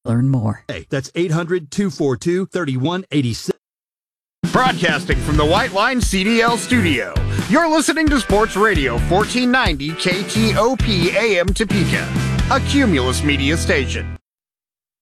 Learn more. Hey, that's 800-242-3186. Broadcasting from the White Line CDL studio, you're listening to Sports Radio 1490 KTOP AM Topeka, a Cumulus Media station.